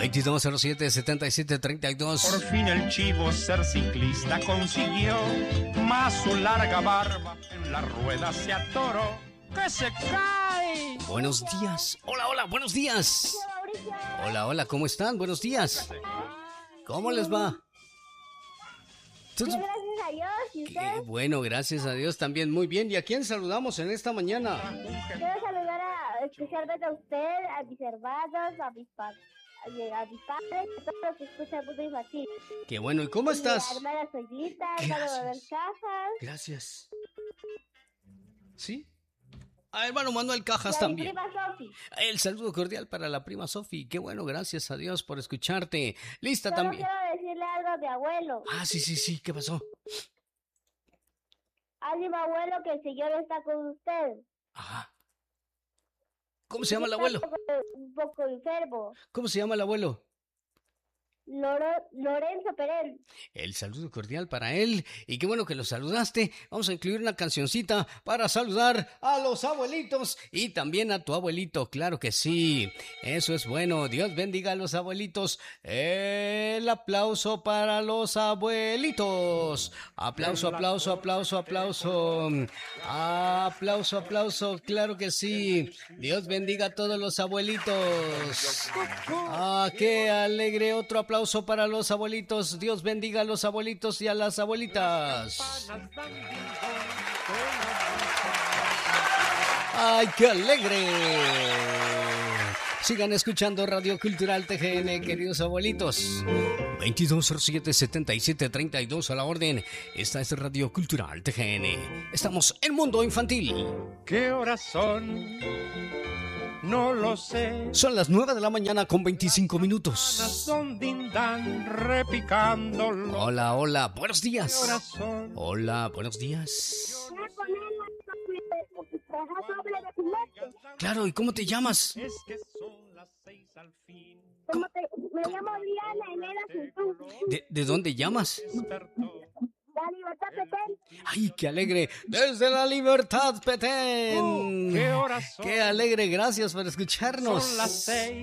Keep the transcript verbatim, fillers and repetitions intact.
veintidós cero siete, setenta y siete treinta y dos. Por fin el chivo ser ciclista consiguió, más su larga barba en la rueda se atoró. ¡Que se cae! Buenos días. Hola, hola, buenos días. Hola, hola, ¿cómo están? Buenos días. ¿Cómo les va? Gracias a Dios. ¿Y Qué usted? bueno, gracias a Dios también. Muy bien. ¿Y a quién saludamos en esta mañana? Quiero saludar a, especialmente a usted, a mis hermanos, a mis padres. A mis padres, a todos los que escuchan Mundo Infantil. Qué bueno. ¿Y cómo estás? Mi hermana Soylita, Gracias. hermano Manuel Cajas. Gracias. ¿Sí? A hermano Manuel Cajas Y a mi también. prima Sofi. El saludo cordial para la prima Sofi. Qué bueno, gracias a Dios por escucharte. Lista Solo también. quiero decirle algo a mi abuelo. Ah, sí, sí, sí. ¿Qué pasó? A mi abuelo que el Señor está con usted. Ajá. ¿Cómo se llama el abuelo? Está un poco, un poco enfermo. ¿Cómo se llama el abuelo? Loro- Lorenzo Pérez. El saludo cordial para él. Y qué bueno que lo saludaste. Vamos a incluir una cancioncita para saludar a los abuelitos y también a tu abuelito. Claro que sí. Eso es bueno. Dios bendiga a los abuelitos. El aplauso para los abuelitos. Aplauso, aplauso, aplauso, aplauso. Aplauso, aplauso. Claro que sí. Dios bendiga a todos los abuelitos. Ah, qué alegre. Otro aplauso. Aplauso para los abuelitos. Dios bendiga a los abuelitos y a las abuelitas. ¡Ay, qué alegre! Sigan escuchando Radio Cultural T G N, queridos abuelitos. veintidós cero siete, setenta y siete treinta y dos a la orden. Esta es Radio Cultural T G N. Estamos en Mundo Infantil. ¿Qué horas son? No lo sé. Son las nueve de la mañana con veinticinco minutos. Son dindan repicando. Hola, hola, buenos días. ¿Qué horas son? Hola, buenos días. Claro, ¿y cómo te llamas? Es que son las seis al fin. ¿Cómo te- Me llamo Diana Elena Jesús. ¿De, de dónde llamas? Despertó. La Libertad Petén. ¡Ay, qué alegre! ¡Desde la Libertad, Petén! ¿Qué horas son? ¡Qué alegre! Gracias por escucharnos. Son las seis.